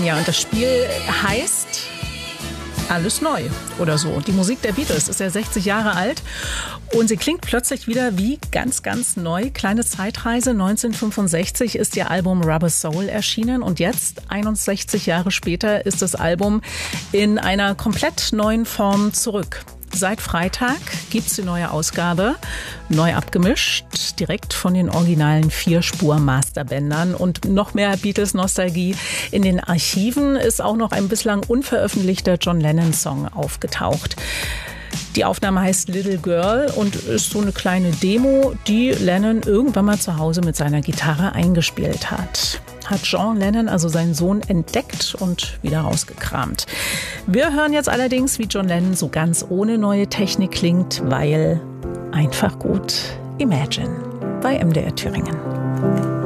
Ja, und das Spiel heißt Alles neu oder so. Die Musik der Beatles ist ja 60 Jahre alt und sie klingt plötzlich wieder wie ganz, ganz neu. Kleine Zeitreise, 1965 ist ihr Album Rubber Soul erschienen und jetzt, 61 Jahre später, ist das Album in einer komplett neuen Form zurück. Seit Freitag gibt's die neue Ausgabe, neu abgemischt, direkt von den originalen 4-Spur-Masterbändern und noch mehr Beatles-Nostalgie. In den Archiven ist auch noch ein bislang unveröffentlichter John Lennon-Song aufgetaucht. Die Aufnahme heißt Little Girl und ist so eine kleine Demo, die Lennon irgendwann mal zu Hause mit seiner Gitarre eingespielt hat. Hat John Lennon also seinen Sohn entdeckt und wieder rausgekramt. Wir hören jetzt allerdings, wie John Lennon so ganz ohne neue Technik klingt, weil einfach gut Imagine bei MDR Thüringen.